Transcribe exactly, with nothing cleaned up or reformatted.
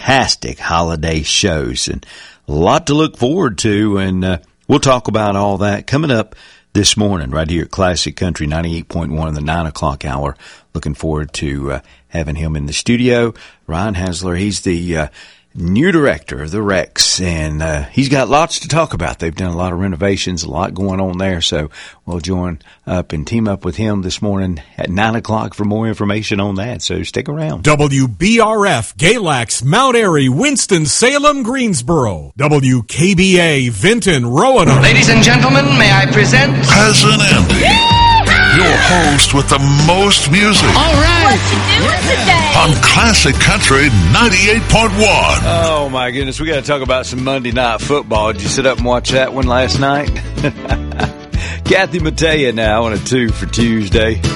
fantastic holiday shows and a lot to look forward to. And uh, we'll talk about all that coming up this morning right here at Classic Country ninety-eight point one in the nine o'clock hour. Looking forward to uh, having him in the studio. Ryan Hasler, he's the uh, new director of the Rex, and uh, he's got lots to talk about. They've done a lot of renovations, a lot going on there, so we'll join up and team up with him this morning at nine o'clock for more information on that, so stick around. W B R F, Galax, Mount Airy, Winston-Salem, Greensboro. W K B A, Vinton, Roanoke. Ladies and gentlemen, may I present Cousin Andy. Your host with the most music. All right. What you doing today? On Classic Country ninety-eight point one. Oh, my goodness. We got to talk about some Monday Night Football. Did you sit up and watch that one last night? Kathy Mattea now on a two for Tuesday.